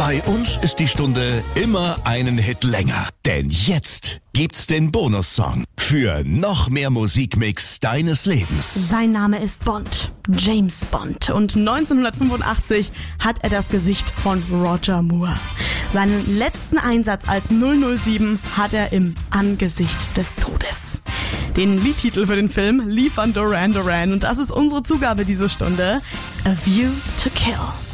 Bei uns ist die Stunde immer einen Hit länger. Denn jetzt gibt's den Bonussong für noch mehr Musikmix deines Lebens. Sein Name ist Bond, James Bond. Und 1985 hat er das Gesicht von Roger Moore. Seinen letzten Einsatz als 007 hat er im Angesicht des Todes. Den Liedtitel für den Film liefern Duran Duran. Und das ist unsere Zugabe diese Stunde. A View to Kill.